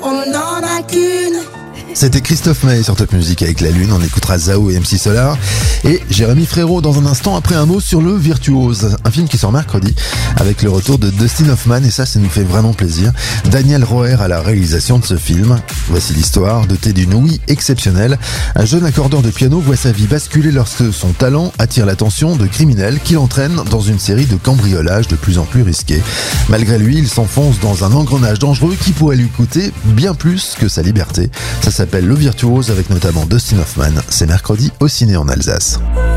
On n'en a qu'une. C'était Christophe Maé sur Top Music avec La Lune. On écoutera Zao et MC Solar. Et Jérémy Frérot dans un instant après un mot sur Le Virtuose. Un film qui sort mercredi avec le retour de Dustin Hoffman. Et ça nous fait vraiment plaisir. Daniel Roher à la réalisation de ce film. Voici l'histoire doté d'une ouïe exceptionnelle. Un jeune accordeur de piano voit sa vie basculer lorsque son talent attire l'attention de criminels qui l'entraînent dans une série de cambriolages de plus en plus risqués. Malgré lui, il s'enfonce dans un engrenage dangereux qui pourrait lui coûter bien plus que sa liberté. Ça s'appelle Le Virtuose avec notamment Dustin Hoffman. C'est mercredi au ciné en Alsace.